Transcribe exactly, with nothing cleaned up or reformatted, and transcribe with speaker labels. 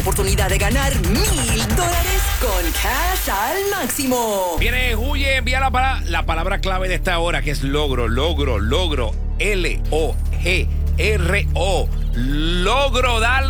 Speaker 1: Oportunidad de ganar mil dólares con Cash al Máximo.
Speaker 2: Viene, huye, envía la, para, la palabra clave de esta hora, que es logro, logro, logro, L O G R O. Logro, dale.